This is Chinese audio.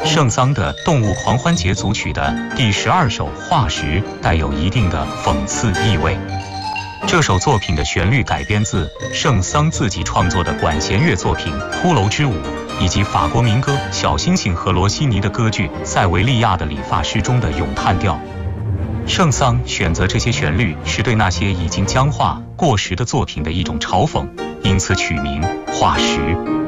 圣桑的《动物狂欢节组曲》的第12首《化石》带有一定的讽刺意味。这首作品的旋律改编自圣桑自己创作的管弦乐作品《骷髅之舞》，以及法国民歌《小星星》和罗西尼的歌剧《塞维利亚的理发师》中的咏叹调。圣桑选择这些旋律，是对那些已经僵化、过时的作品的一种嘲讽，因此取名《化石》。